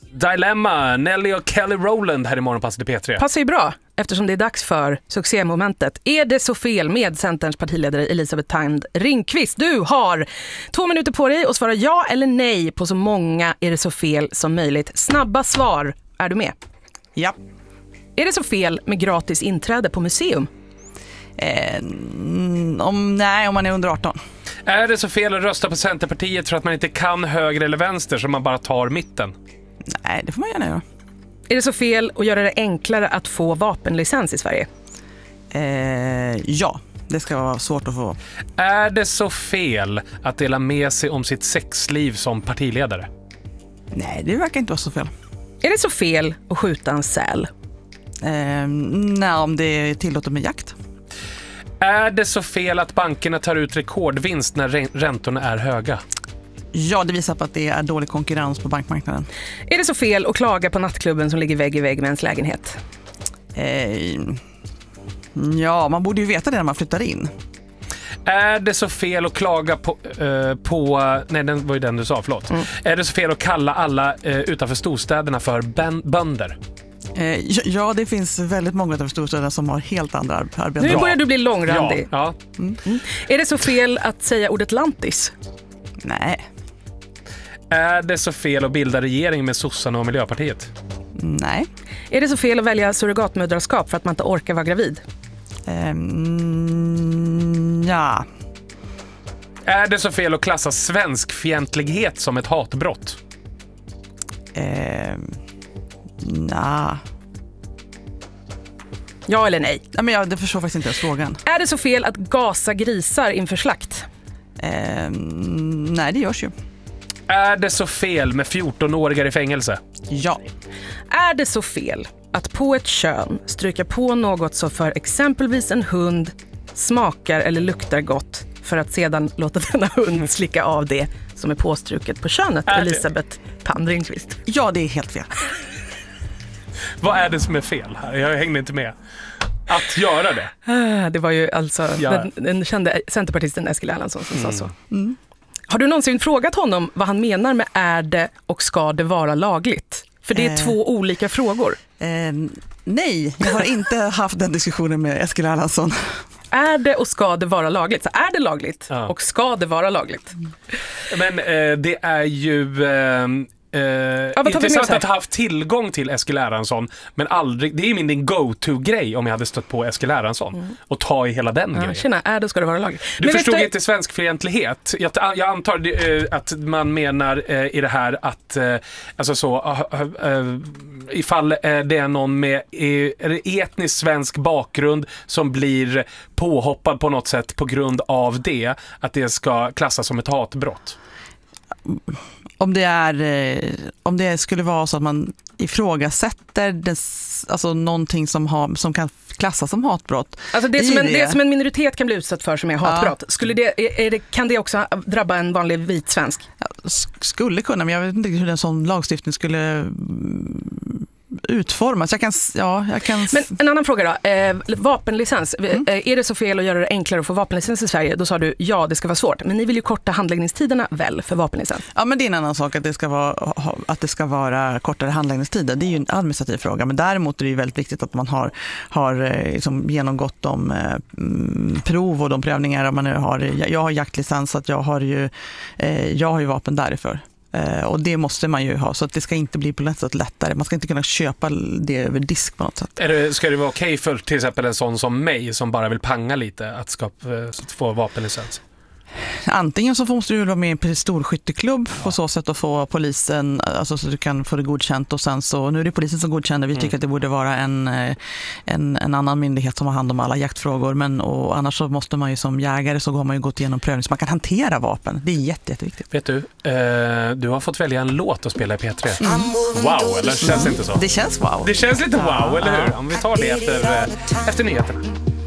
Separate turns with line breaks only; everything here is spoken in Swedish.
Dilemma, Nelly och Kelly Rowland här i Morgonpasset i P3.
Passar ju bra eftersom det är dags för succémomentet. Är det så fel med Centerns partiledare Elisabeth Thand Ringqvist? Du har 2 minuter på dig att svara ja eller nej på så många är det så fel som möjligt. Snabba svar. Är du med?
Ja.
Är det så fel med gratis inträde på museum?
Om man är under 18.
Är det så fel att rösta på Centerpartiet för att man inte kan höger eller vänster så man bara tar mitten?
Nej, det får man gärna göra.
Är det så fel att göra det enklare att få vapenlicens i Sverige?
Ja, det ska vara svårt att få.
Är det så fel att dela med sig om sitt sexliv som partiledare?
Nej, det verkar inte vara så fel.
Är det så fel att skjuta en säl?
Nej, om det är tillåtet med jakt.
Är det så fel att bankerna tar ut rekordvinst när räntorna är höga?
Ja, det visar på att det är dålig konkurrens på bankmarknaden.
Är det så fel att klaga på nattklubben som ligger vägg i vägg med ens lägenhet?
Ja, man borde ju veta det när man flyttar in.
Är det så fel att klaga på nej, den var ju den du sa, förlåt. Är det så fel att kalla alla utanför storstäderna för bönder?
Ja, det finns väldigt många av storstäderna som har helt andra arbeten.
Nu börjar du bli långrandig.
Ja.
Är det så fel att säga ordet lantis?
Nej.
Är det så fel att bilda regering med sossarna och Miljöpartiet?
Nej.
Är det så fel att välja surrogatmödraskap för att man inte orkar vara gravid?
Ja.
Är det så fel att klassa svenskfientlighet som ett hatbrott?
Nej.
Ja eller nej?
Ja, men det förstår faktiskt inte frågan.
Är det så fel att gasa grisar inför slakt?
Nej, det görs ju.
Är det så fel med 14-åringar i fängelse?
Ja.
Är det så fel att på ett kön stryka på något så för exempelvis en hund smakar eller luktar gott för att sedan låta denna hund slicka av det som är påstruket på könet? Elisabeth Thand Ringqvist.
Ja, det är helt fel.
Vad är det som är fel här? Jag hängde inte med. Att göra det?
Det var ju alltså den kände centerpartisten Eskil Erlandsson som sa så. Har du någonsin frågat honom vad han menar med är det och ska det vara lagligt? För det är 2 olika frågor.
Nej, jag har inte haft den diskussionen med Eskil Erlandsson.
Är det och ska det vara lagligt? Så är det lagligt och ska det vara lagligt?
Men det är ju intressant att ha haft tillgång till Eskil Erlandsson, men aldrig, det är min go-to-grej om jag hade stött på Eskil Erlandsson och ta i hela den grejen.
Tjena, är det ska det vara lagligt?
Du men förstod inte svenskfientlighet. Jag antar att man menar i det här att alltså så ifall det är någon med etnisk svensk bakgrund som blir påhoppad på något sätt på grund av det, att det ska klassas som ett hatbrott.
Om det skulle vara så att man ifrågasätter alltså någonting som kan klassas som hatbrott.
Alltså det som en minoritet kan bli utsatt för som är hatbrott. Kan det också drabba en vanlig vit svensk?
Ja, skulle kunna, men jag vet inte hur en sån lagstiftning skulle utformas. Men en annan fråga då. Vapenlicens. Är det så fel att göra det enklare att få vapenlicens i Sverige? Då sa du ja, det ska vara svårt. Men ni vill ju korta handläggningstiderna väl för vapenlicens? Ja, men det är en annan sak att det ska vara kortare handläggningstider. Det är ju en administrativ fråga. Men däremot är det ju väldigt viktigt att man har liksom genomgått de prov och de prövningar. Jag har jaktlicens, så att jag har ju vapen därför. Och det måste man ju ha, så att det ska inte bli på något sätt lättare. Man ska inte kunna köpa det över disk på något sätt. Ska
det vara okej för till exempel en sån som mig som bara vill panga lite att få vapenlicens?
Antingen så måste du vara med i en storskytteklubb på så sätt att få polisen, alltså så du kan få det godkänt, och sen så, nu är det polisen som godkänner, vi tycker att det borde vara en annan myndighet som har hand om alla jaktfrågor, men och annars så måste man ju som jägare så har man ju gått igenom prövning så man kan hantera vapen, det är jätteviktigt.
Vet du, du har fått välja en låt att spela i P3. Wow, eller känns det inte så?
Det känns wow.
Det känns lite wow, eller hur? Om vi tar det efter nyheterna.